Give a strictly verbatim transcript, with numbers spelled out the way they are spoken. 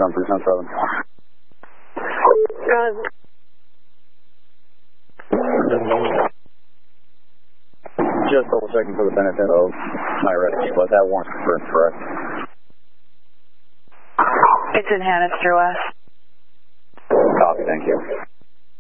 on three seven seven. Uh, Just double checking for the benefit of my rescue, but that warrant's confirmed, correct? it's in Hannister West. Copy, thank you.